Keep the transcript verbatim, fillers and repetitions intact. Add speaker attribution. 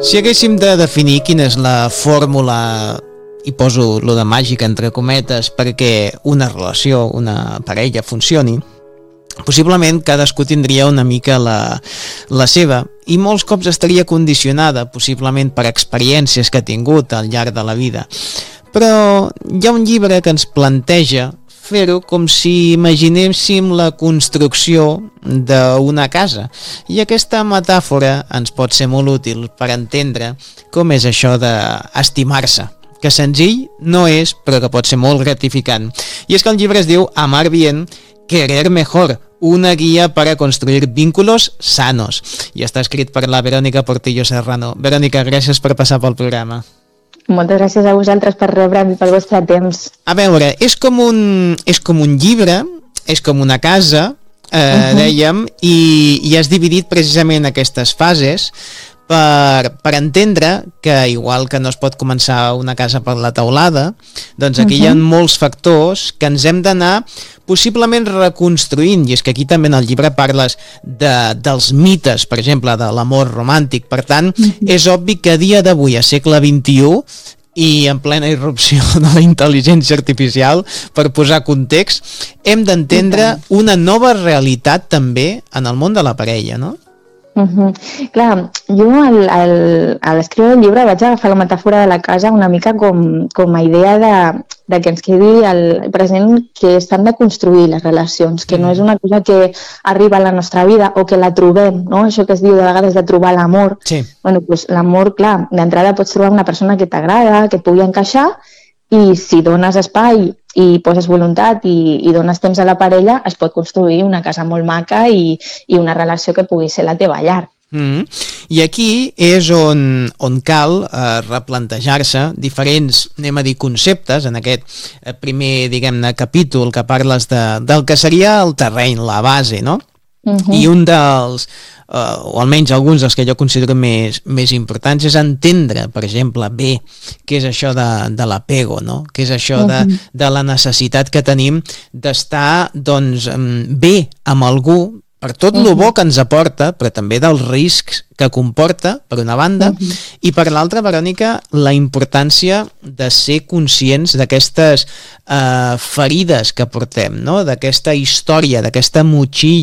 Speaker 1: Si haguéssim de definir quina és la fórmula, i poso lo de màgica entre cometes, perquè una relació, una parella funcioni, possiblement cadascú tindria una mica la, la seva, i molts cops estaria condicionada possiblement per experiències que ha tingut al llarg de la vida. Però hi ha un llibre que ens planteja fer-ho com si imaginéssim la construcció d'una casa. I aquesta metàfora ens pot ser molt útil per entendre com és això d'estimar-se, que senzill no és, però que pot ser molt gratificant. I és que el llibre es diu Amar bien, querer mejor, una guia para construir vínculos sanos. I està escrit per la Verònica Portillo Serrano. Verònica, gràcies per passar pel programa.
Speaker 2: Moltes gràcies a vosaltres per rebre'm i pel vostre temps.
Speaker 1: A veure, és com un, és com un llibre, és com una casa, eh, uh-huh. dèiem, i, i has dividit precisament aquestes fases per, per entendre que, igual que no es pot començar una casa per la teulada, doncs aquí uh-huh. hi ha molts factors que ens hem d'anar possiblement reconstruint, i és que aquí també en el llibre parles de, dels mites, per exemple, de l'amor romàntic. Per tant, mm-hmm. és obvi que a dia d'avui, a segle vint-i-u, i en plena irrupció de la intel·ligència artificial, per posar context, hem d'entendre una nova realitat també en el món de la parella, no?
Speaker 2: Uh-huh. Clar, jo al, al, a l'escriure el llibre vaig agafar la metàfora de la casa una mica com, com a idea de, de que ens quedi el present, que s'han de construir les relacions, que no és una cosa que arriba a la nostra vida o que la trobem, no? Això que es diu de vegades de trobar l'amor.
Speaker 1: Sí.
Speaker 2: Bueno, doncs l'amor, clar, d'entrada pots trobar una persona que t'agrada, que et pugui encaixar, i si dones espai i poses voluntat i, i dones temps a la parella, es pot construir una casa molt maca i, i una relació que pugui ser la teva llar.
Speaker 1: Mm-hmm. I aquí és on, on cal eh, replantejar-se diferents, anem a dir, conceptes en aquest eh, primer, diguem-ne, capítol que parles de, del que seria el terreny, la base, no? Uh-huh. I un dels, uh, o almenys alguns dels que jo considero més, més importants, és entendre, per exemple, bé, què és això de, de l'apego, no? Què és això uh-huh. de, de la necessitat que tenim d'estar, doncs, bé amb algú, per tot uh-huh. lo bo que ens aporta, però també dels riscs que comporta, per una banda, uh-huh. i per l'altra, Verònica, la importància de ser conscients d'aquestes eh, ferides que portem, no? D'aquesta història, d'aquesta motxilla